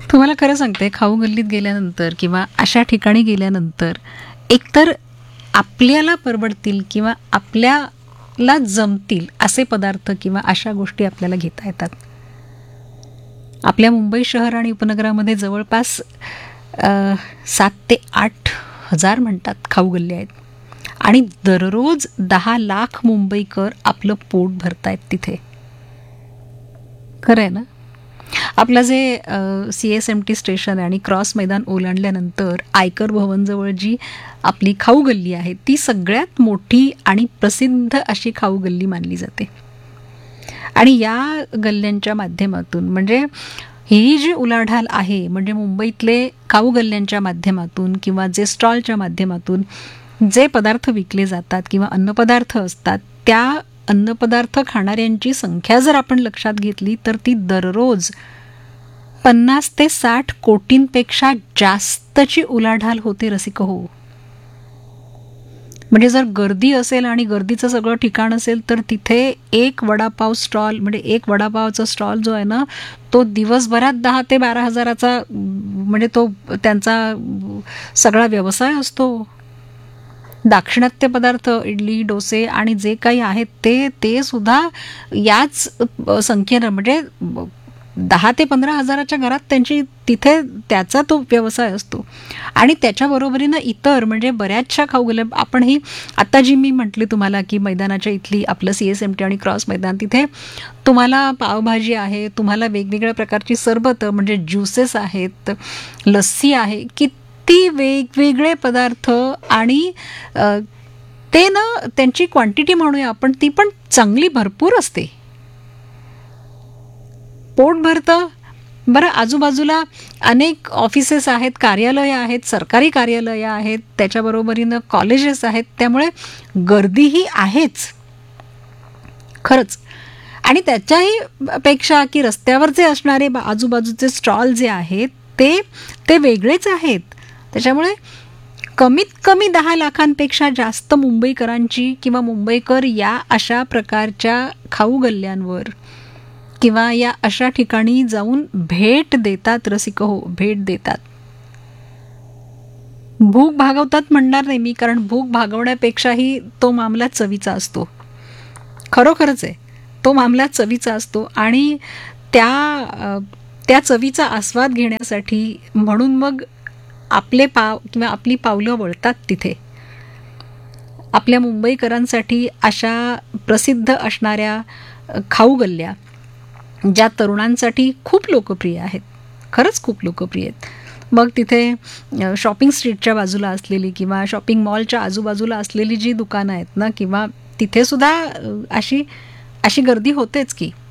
तुम्हाला खरं सांगते, खाऊ गल्लीत गेल्यानंतर किंवा अशा ठिकाणी गेल्यानंतर एकतर आपल्याला परवडतील किंवा आपल्याला जमतील असे पदार्थ किंवा अशा गोष्टी आपल्याला घेता येतात. आपल्या मुंबई शहर आणि उपनगरामध्ये जवळपास 7 ते 8 हजार म्हणतात खाऊ गल्ली आहेत आणि दररोज 10 लाख मुंबईकर आपलं पोट भरतायत तिथे. खरं आहे ना? आपलं जे CSMT स्टेशन आणि क्रॉस मैदान ओलांडल्यानंतर आयकर भवनजवळ जी आपली खाऊ गल्ली आहे ती सगळ्यात मोठी आणि प्रसिद्ध अशी खाऊ गल्ली मानली जाते. आणि या गल्ल्यांच्या माध्यमातून म्हणजे ही जी उलाढाल आहे, म्हणजे मुंबईतले खाऊ गल्ल्यांच्या माध्यमातून किंवा जे स्टॉलच्या माध्यमातून जे पदार्थ विकले जातात किंवा अन्नपदार्थ असतात, त्या अन्नपदार्थ खाणाऱ्यांची संख्या जर आपण लक्षात घेतली तर ती दररोज 50 ते 60 कोटींपेक्षा जास्तची उलाढाल होते रसिक हो. म्हणजे जर गर्दी असेल आणि गर्दीचं सगळं ठिकाण असेल तर तिथे एक वडापाव स्टॉल म्हणजे एक वडापावचा स्टॉल जो आहे ना तो दिवसभरात 10 ते 12 हजाराचा म्हणजे तो त्यांचा सगळा व्यवसाय असतो. दाक्षिणात्य पदार्थ इडली डोसे आणि जे काही आहेत ते सुद्धा याच संख्येनं म्हणजे 10 ते 15 हजाराच्या घरात त्यांची तिथे त्याचा तो व्यवसाय असतो. आणि त्याच्याबरोबरीनं इतर म्हणजे बऱ्याचशा खाऊ गल्ल्या आपण ही आता जी मी म्हटली तुम्हाला की मैदानाच्या इथली आपलं CSMT आणि क्रॉस मैदान तिथे तुम्हाला पावभाजी आहे, तुम्हाला वेगवेगळ्या प्रकारची सरबतं म्हणजे ज्युसेस आहेत, लस्सी आहे, किती वेगवेगळे पदार्थ आणि ते ना त्यांची क्वांटिटी म्हणूया आपण ती पण चांगली भरपूर असते. पोट भरतं. बरं, आजूबाजूला अनेक ऑफिसेस आहेत, कार्यालयं आहेत, सरकारी कार्यालयं आहेत, त्याच्याबरोबरीनं कॉलेजेस आहेत, त्यामुळे गर्दीही आहेच खरंच. आणि त्याच्याही पेक्षा की रस्त्यावर जे असणारे आजूबाजूचे स्टॉल जे आहेत ते वेगळेच आहेत. त्याच्यामुळे कमीत कमी 10 लाखांपेक्षा जास्त मुंबईकरांची किंवा मुंबईकर या अशा प्रकारच्या खाऊ गल्ल्यांवर किंवा या अशा ठिकाणी जाऊन भेट देतात रसिक हो, भेट देतात. भूक भागवतात म्हणणार नाही मी, कारण भूक भागवण्यापेक्षाही तो मामला चवीचा असतो. खरोखरच आहे, तो मामला चवीचा असतो. आणि त्या चवीचा आस्वाद घेण्यासाठी म्हणून मग आपले पाव किंवा आपली पावलं वळतात तिथे. आपल्या मुंबईकरांसाठी अशा प्रसिद्ध असणाऱ्या खाऊ गल्ल्या ज्या तरुणांसाठी खूप लोकप्रिय आहेत, खरंच खूप लोकप्रिय आहेत. मग तिथे शॉपिंग स्ट्रीटच्या बाजूला असलेली किंवा शॉपिंग मॉलच्या आजूबाजूला असलेली जी दुकानं आहेत ना, किंवा तिथे सुद्धा अशी गर्दी होतेच की.